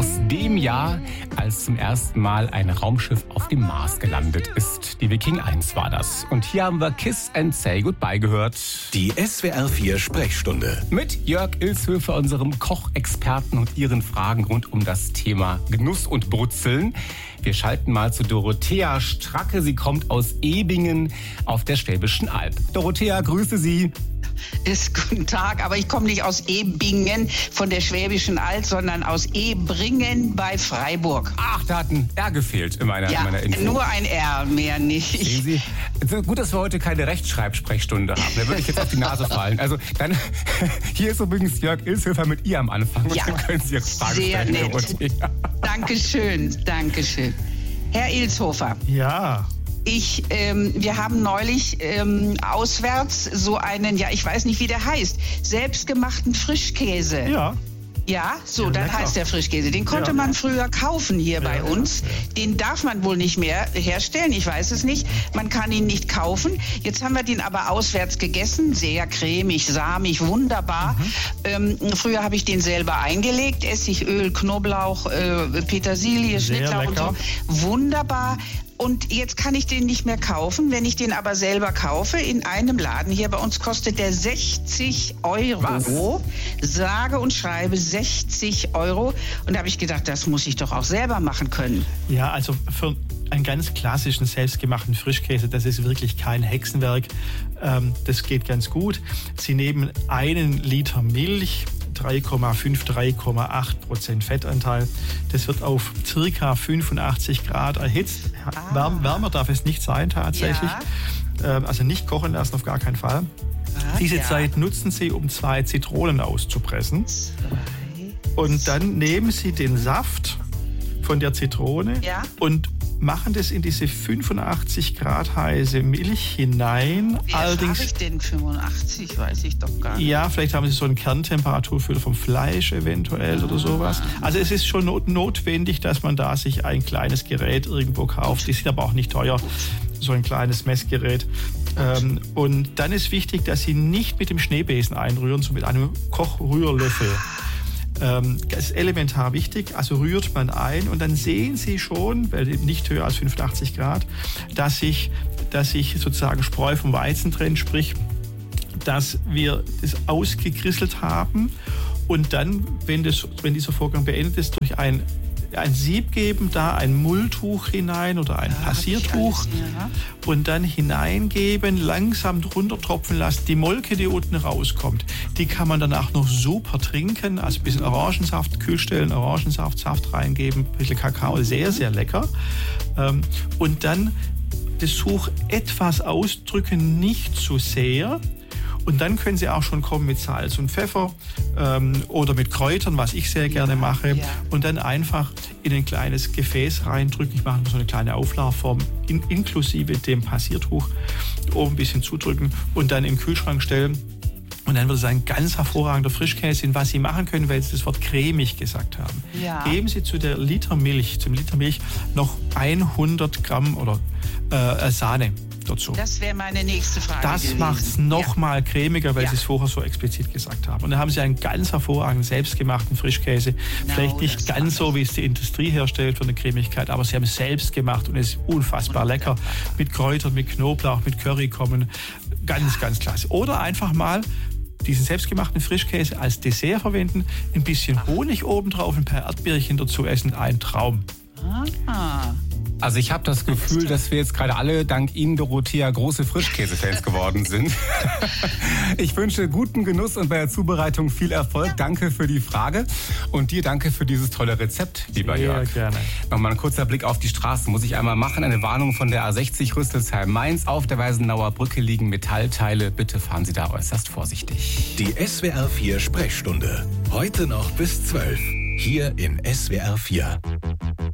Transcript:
aus dem Jahr, als zum ersten Mal ein Raumschiff auf dem Mars gelandet ist. Die Viking 1 war das. Und hier haben wir Kiss and Say Goodbye gehört. Die SWR 4 Sprechstunde. Mit Jörg Ilshöfer, unserem Kochexperten, und Ihren Fragen rund um das Thema Genuss und Brutzeln. Wir schalten mal zu Dorothea Stracke. Sie kommt aus Ebingen auf der Schwäbischen Alb. Dorothea, grüße Sie. Guten Tag, aber ich komme nicht aus Ebingen von der Schwäbischen Alb, sondern aus Ebringen bei Freiburg. Ach, da hat ein R gefehlt in meiner Info. Nur ein R, mehr nicht. Sehen Sie? Also gut, dass wir heute keine Rechtschreibsprechstunde haben. Da würde ich jetzt auf die Nase fallen. Also dann, hier ist übrigens Jörg Ilshöfer mit ihr am Anfang. Und dann können Sie Ihre Frage sehr stellen, nett. Dorothea. Dankeschön. Herr Ilshöfer. Ja. Wir haben neulich auswärts so einen, ich weiß nicht, wie der heißt, selbstgemachten Frischkäse. Ja. Ja, so, dann lecker. heißt der Frischkäse. Den konnte man früher kaufen hier bei uns. Ja. Den darf man wohl nicht mehr herstellen, ich weiß es nicht. Man kann ihn nicht kaufen. Jetzt haben wir den aber auswärts gegessen. Sehr cremig, samig, wunderbar. Früher habe ich den selber eingelegt. Essig, Öl, Knoblauch, Petersilie, Schnittlauch und so. Wunderbar. Und jetzt kann ich den nicht mehr kaufen. Wenn ich den aber selber kaufe, in einem Laden hier bei uns kostet der 60 €. Was? Sage und schreibe 60 €. Und da habe ich gedacht, das muss ich doch auch selber machen können. Ja, also für einen ganz klassischen selbstgemachten Frischkäse, das ist wirklich kein Hexenwerk. Das geht ganz gut. Sie nehmen 1 Liter Milch, 3,8% Fettanteil. Das wird auf ca. 85 Grad erhitzt. Wärmer darf es nicht sein tatsächlich. Ja. Also nicht kochen lassen, auf gar keinen Fall. Diese Zeit nutzen Sie, um 2 Zitronen auszupressen. Und dann nehmen Sie den Saft von der Zitrone und machen das in diese 85 Grad heiße Milch hinein. Wie habe ich denn 85? Weiß ich doch gar nicht. Ja, vielleicht haben Sie so einen Kerntemperaturfüller vom Fleisch eventuell oder sowas. Also es ist schon notwendig, dass man da sich ein kleines Gerät irgendwo kauft. Die sind aber auch nicht teuer. So ein kleines Messgerät. Und dann ist wichtig, dass Sie nicht mit dem Schneebesen einrühren, sondern mit einem Kochrührlöffel. Das ist elementar wichtig, also rührt man ein und dann sehen Sie schon, weil nicht höher als 85 Grad, dass sich sozusagen Spreu vom Weizen trennt, sprich, dass wir das ausgekrisselt haben und dann, wenn dieser Vorgang beendet ist, durch ein Sieb geben, da ein Mulltuch hinein oder ein Passiertuch und dann hineingeben, langsam drunter tropfen lassen. Die Molke, die unten rauskommt, die kann man danach noch super trinken. Also ein bisschen Orangensaft, kühlstellen, Saft reingeben, ein bisschen Kakao, sehr, sehr lecker. Und dann das Tuch etwas ausdrücken, nicht zu sehr. Und dann können Sie auch schon kommen mit Salz und Pfeffer oder mit Kräutern, was ich sehr gerne mache. Ja. Und dann einfach in ein kleines Gefäß reindrücken. Ich mache so eine kleine Auflaufform inklusive dem Passiertuch. Oben ein bisschen zudrücken und dann im Kühlschrank stellen. Und dann wird es ein ganz hervorragender Frischkäse. Und was Sie machen können, weil Sie das Wort cremig gesagt haben, geben Sie zum Liter Milch noch 100 Gramm oder Sahne dazu. Das wäre meine nächste Frage. Das macht es noch mal cremiger, weil Sie es vorher so explizit gesagt haben. Und dann haben Sie einen ganz hervorragenden, selbstgemachten Frischkäse. Vielleicht nicht ganz so, wie es die Industrie herstellt für eine Cremigkeit, aber Sie haben es selbst gemacht und es ist unfassbar lecker. Mit Kräutern, mit Knoblauch, mit Curry kommen. Ganz, ganz klasse. Oder einfach mal diesen selbstgemachten Frischkäse als Dessert verwenden, ein bisschen Honig obendrauf, ein paar Erdbeerchen dazu essen, ein Traum. Also ich habe das Gefühl, dass wir jetzt gerade alle dank Ihnen, Dorothea, große Frischkäsefans geworden sind. Ich wünsche guten Genuss und bei der Zubereitung viel Erfolg. Danke für die Frage und dir danke für dieses tolle Rezept, lieber Jörg. Sehr gerne. Nochmal ein kurzer Blick auf die Straßen muss ich einmal machen. Eine Warnung von der A60 Rüsselsheim-Mainz. Auf der Weisenauer Brücke liegen Metallteile. Bitte fahren Sie da äußerst vorsichtig. Die SWR 4 Sprechstunde. Heute noch bis 12. Hier in SWR 4.